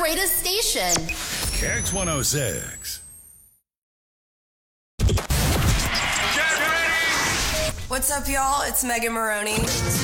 greatest station. Kicks 106. What's up, y'all? It's Megan Maroney.